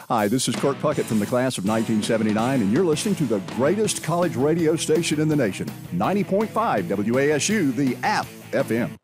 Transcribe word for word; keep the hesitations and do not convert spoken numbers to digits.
Hi, this is Kurt Puckett from the class of nineteen seventy-nine, and you're listening to the greatest college radio station in the nation, ninety point five W A S U, the App F M.